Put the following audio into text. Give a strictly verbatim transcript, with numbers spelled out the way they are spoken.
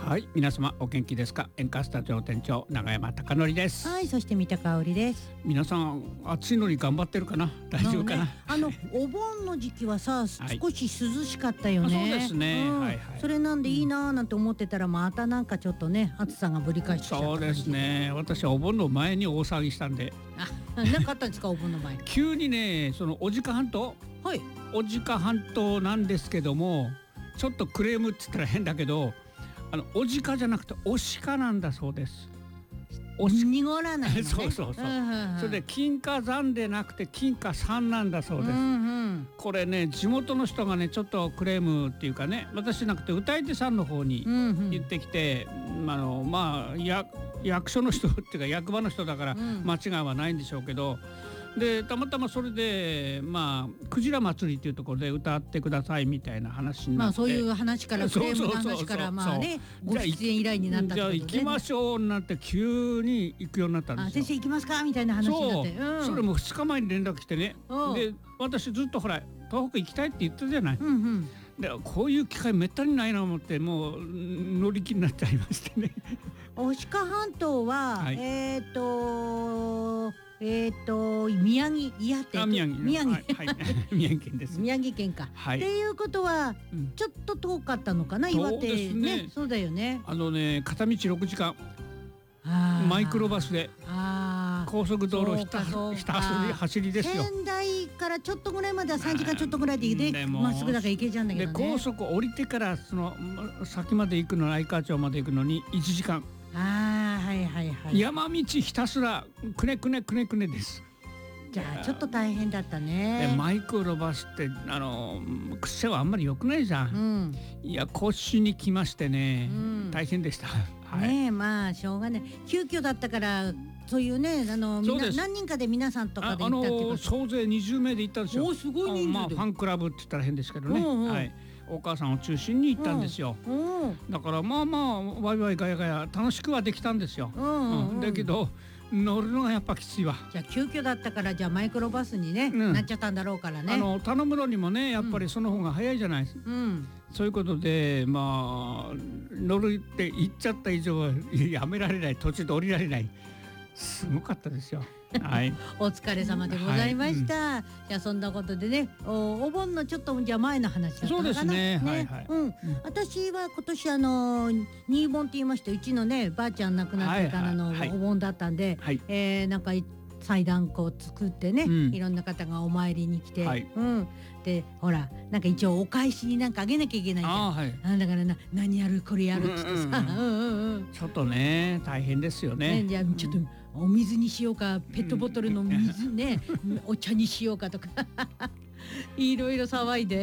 はい、皆様お元気ですか。演歌スタジオ店長永山貴則です。 はい、そして三田香織です。 皆さん暑いのに頑張ってるかな、大丈夫かな。 ね、あのお盆の時期はさ、 はい、 少し涼しかったよね。 そうですね、 うん、 はいはい、 それなんでいいなーなんて思ってたら、またなんかちょっとね暑さがぶり返してきちゃったそうですね。私はお盆の前に大騒ぎしたんで。 あ、なかったんですかお盆の前。 急にね、その小鹿半島、 はい、 小鹿半島なんですけども、ちょっとクレームって言ったら変だけど、あのお鹿じゃなくてお鹿なんだそうです。 お濁らないのね。 そうそうそう、 うんうんうん、 それで金華山でなくて金華山なんだそうです、 うんうん、 これね、地元の人がねちょっとクレームっていうかね、私じゃなくて歌い手さんの方に言ってきて、うんうん、あのまあや役所の人っていうか役場の人だから間違いはないんでしょうけど、うん、でたまたまそれでまあクジラ祭りっていうところで歌ってくださいみたいな話になって、 まあそういう話からクレームの話からまあねご出演依頼になったってことで、ね、 じゃあ行きましょうなって急に行くようになったんですよ。 あ、先生行きますかみたいな話になって、 そう、うん、それもふつかまえに連絡来てね、で私ずっとほら東北行きたいって言ったじゃない、うんうん、でこういう機会めったにないなと思ってもう乗り気になっちゃいましてね。 牡鹿半島は、はい、えっ、ー、とえっ、ー、と宮城いやって宮城宮城、はいはい、宮城県です。 宮城県か。 はい。 っていうことは、うん、ちょっと遠かったのかな、岩手。そうですね。そうだよね。 あのね、片道ろくじかん、マイクロバスで高速道路ひたひた走りですよ。 仙台からちょっとぐらいまではさんじかんちょっとぐらいででまっすぐだから行けちゃうんだけどね。 で高速降りてからその先まで行くの、相川町まで行くのにいちじかん。 ああ、はいはいはい。 山道ひたすらくねくねくねくねです。 じゃあちょっと大変だったね。 でマイクロバスってあの癖はあんまり良くないじゃん、うん、いや腰にきましてね、うん、大変でした、 はい、ねえ、まあしょうがない、急遽だったからそういうね、あのみんな何人かで皆さんとかで行ったっていうか、 総勢にじゅうめいで行ったんですよ。 お、すごい人数で、 まあファンクラブって言ったら変ですけどね、うんうん、はい、お母さんを中心に行ったんですよ、うんうん、だからまあまあワイワイガヤガヤ楽しくはできたんですよ、うんうんうん、だけど乗るのがやっぱきついわ。 じゃあ急遽だったからじゃあマイクロバスに、ね、うん、なっちゃったんだろうからね。 あの頼むのにもねやっぱりその方が早いじゃないですか、うん、そういうことでまあ乗るって言っちゃった以上はやめられない、途中で降りられない、すごかったですよ。はい、 お疲れ様でございました、はい、うん、じゃあそんなことでね、お、お盆のちょっとじゃあ前の話だったのかな。そうですね、ね、はいはい、うん、私は今年あの新盆って言いまして、うちのねばあちゃん亡くなってからのお盆だったんで、はいはい、えー、なんか祭壇こう作ってね、うん、いろんな方がお参りに来て、はい、うん、でほらなんか一応お返しになんかあげなきゃいけないじゃん、はい、だからな何やるこれやるっつってさ、 ちょっとね大変ですよね。 ね、じゃあちょっとお水にしようか、ペットボトルの水ね、お茶にしようかとかいろいろ騒いで。